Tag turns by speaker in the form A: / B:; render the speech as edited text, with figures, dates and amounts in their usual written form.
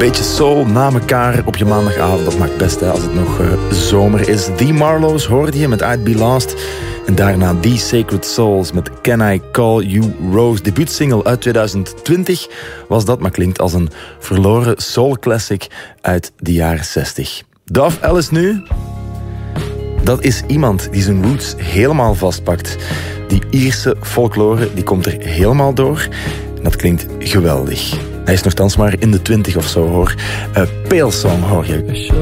A: Beetje soul na elkaar op je maandagavond. Dat maakt best, hè, als het nog zomer is. The Marlows hoorde je met I'd Be Lost. En daarna The Sacred Souls met Can I Call You Rose. Debuutsingle uit 2020 was dat, maar klinkt als een verloren soul classic uit de jaren 60. Dove Ellis nu? Dat is iemand die zijn roots helemaal vastpakt. Die Ierse folklore, die komt er helemaal door. En dat klinkt geweldig. Hij is nogthans maar in de 20 of zo, hoor. Pale Song hoor je.